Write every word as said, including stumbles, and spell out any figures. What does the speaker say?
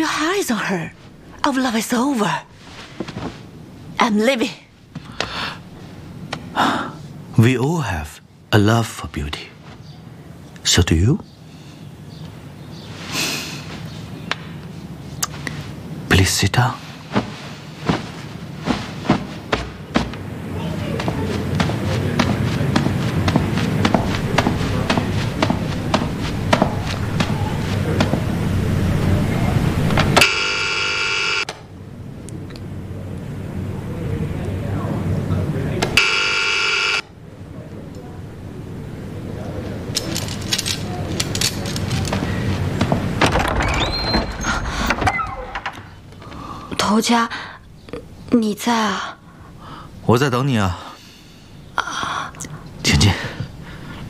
your eyes on her. Our love is over. I'm leaving. We all have a love for beauty. So do you? Please sit down. 头家，你在啊？ 我在等你啊。